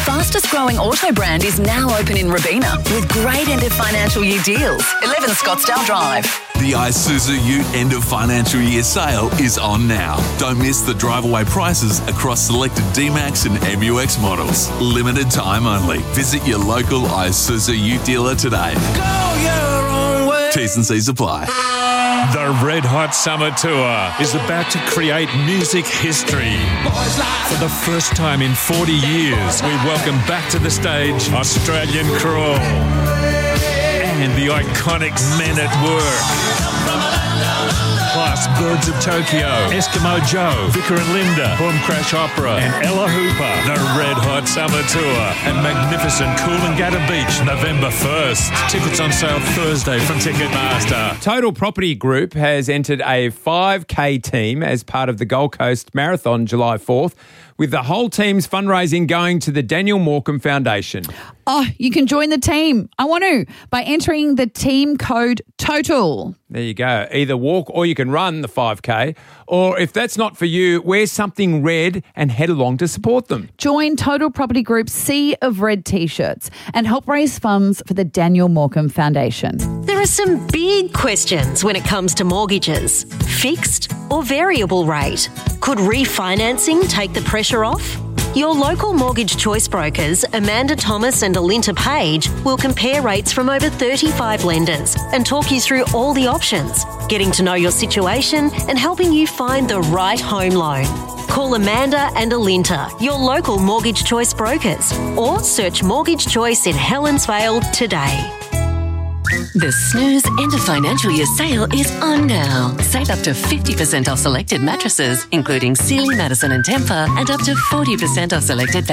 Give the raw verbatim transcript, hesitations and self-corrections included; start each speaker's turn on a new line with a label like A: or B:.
A: fastest growing auto brand is now open in Robina with great end of financial year deals. eleven Scottsdale Drive.
B: The Isuzu Ute end of financial year sale is on now. Don't miss the drive-away prices across selected D-Max and M U X models. Limited time only. Visit your local Isuzu Ute dealer today.
C: Go your own way.
B: T's and C's apply.
D: The Red Hot Summer Tour is about to create music history. For the first time in forty years, we welcome back to the stage Australian Crawl and the iconic Men at Work. Plus Birds of Tokyo, Eskimo Joe, Vicar and Linda, Boom Crash Opera and Ella Hooper. The Red Hot Summer Tour at magnificent Coolangatta Beach, November first. Tickets on sale Thursday from Ticketmaster.
E: Total Property Group has entered a five K team as part of the Gold Coast Marathon July fourth, with the whole team's fundraising going to the Daniel Morecambe Foundation.
F: Oh, you can join the team. I want to by entering the team code TOTAL.
E: There you go. Either walk or you can run the five K. Or if that's not for you, wear something red and head along to support them.
F: Join Total Property Group's Sea of Red T-shirts and help raise funds for the Daniel Morecambe Foundation.
G: There are some big questions when it comes to mortgages. Fixed or variable rate? Could refinancing take the pressure off? Your local mortgage choice brokers, Amanda Thomas and Alinta Page, will compare rates from over thirty-five lenders and talk you through all the options, getting to know your situation and helping you find the right home loan. Call Amanda and Alinta, your local mortgage choice brokers, or search Mortgage Choice in Helensvale today.
H: The Snooze end of financial year sale is on now. Save up to fifty percent off selected mattresses, including Sealy, Madison and Tempur, and up to forty percent off selected